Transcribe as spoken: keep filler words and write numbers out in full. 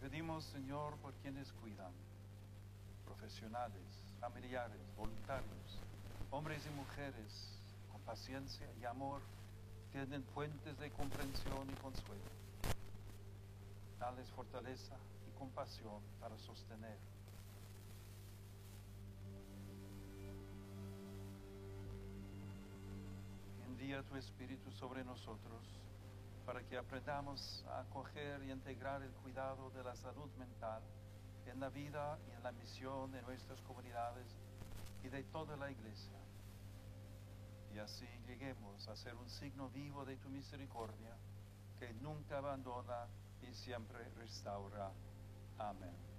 pedimos, Señor, por quienes cuidan, profesionales, familiares, voluntarios, hombres y mujeres, con paciencia y amor, tienen puentes de comprensión y consuelo. Dales fortaleza y compasión para sostener. Envía tu Espíritu sobre nosotros para que aprendamos a acoger y integrar el cuidado de la salud mental en la vida y en la misión de nuestras comunidades y de toda la Iglesia. Y así lleguemos a ser un signo vivo de tu misericordia, que nunca abandona y siempre restaura. Amén.